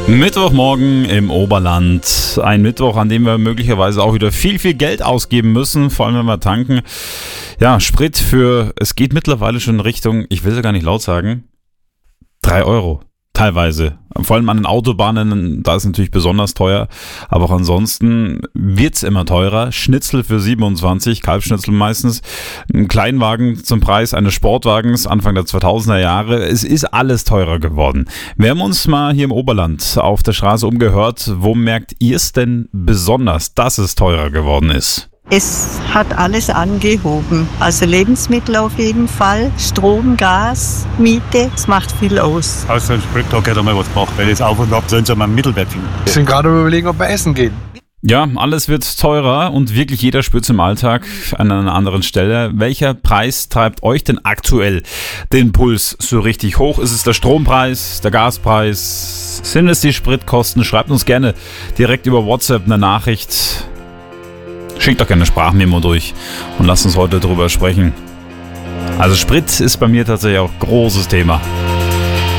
Mittwochmorgen im Oberland. Ein Mittwoch, an dem wir möglicherweise auch wieder viel Geld ausgeben müssen, vor allem wenn wir tanken. Ja, Sprit es geht mittlerweile schon in Richtung, ich will es ja gar nicht laut sagen, 3 Euro. Teilweise. Vor allem an den Autobahnen, da ist es natürlich besonders teuer. Aber auch ansonsten wird es immer teurer. Schnitzel für 27, Kalbschnitzel meistens. Ein Kleinwagen zum Preis eines Sportwagens Anfang der 2000er Jahre. Es ist alles teurer geworden. Wir haben uns mal hier im Oberland auf der Straße umgehört. Wo merkt ihr es denn besonders, dass es teurer geworden ist? Es hat alles angehoben. Also Lebensmittel auf jeden Fall, Strom, Gas, Miete, es macht viel aus. Außer dem Sprittag hätte mal was gemacht, weil jetzt auf und ab sollen sie mal einen Mittelwert finden. Wir sind gerade überlegen, ob wir essen gehen. Ja, alles wird teurer und wirklich jeder spürt es im Alltag an einer anderen Stelle. Welcher Preis treibt euch denn aktuell den Puls so richtig hoch? Ist es der Strompreis, der Gaspreis? Sind es die Spritkosten? Schreibt uns gerne direkt über WhatsApp eine Nachricht. Schickt doch gerne eine Sprachmemo durch und lasst uns heute drüber sprechen. Also Sprit ist bei mir tatsächlich auch ein großes Thema.